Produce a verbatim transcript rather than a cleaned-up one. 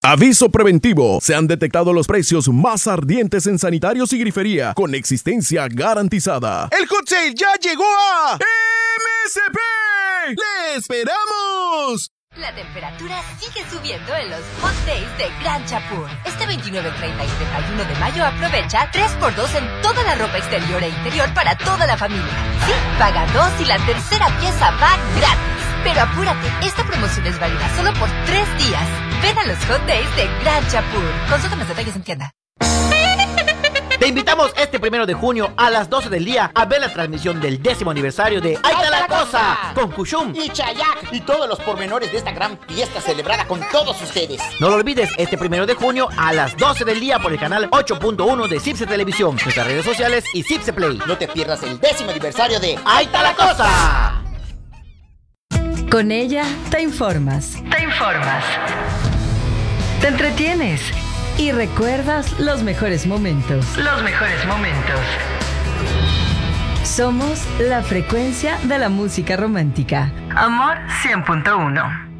Aviso preventivo. Se han detectado los precios más ardientes en sanitarios y grifería, con existencia garantizada. ¡El Hot Sale ya llegó a M S P! ¡Le esperamos! La temperatura sigue subiendo en los Hot Days de Gran Chapur. Este veintinueve, treinta y treinta y uno de mayo aprovecha tres por dos en toda la ropa exterior e interior para toda la familia. Sí, paga dos y la tercera pieza va gratis. Pero apúrate, esta promoción es válida solo por tres días. Ven a los Hot Days de Gran Chapur. Consulta más detalles en tienda. Te invitamos este primero de junio a las doce del día a ver la transmisión del décimo aniversario de Ahí está la cosa, con Kushum y Chayak y todos los pormenores de esta gran fiesta celebrada con todos ustedes. No lo olvides, este primero de junio a las doce del día por el canal ocho punto uno de Cipse Televisión, nuestras redes sociales y Cipse Play. No te pierdas el décimo aniversario de Ahí está la cosa. Con ella te informas. Te informas. Te entretienes. Y recuerdas los mejores momentos. Los mejores momentos. Somos la frecuencia de la música romántica. Amor cien punto uno.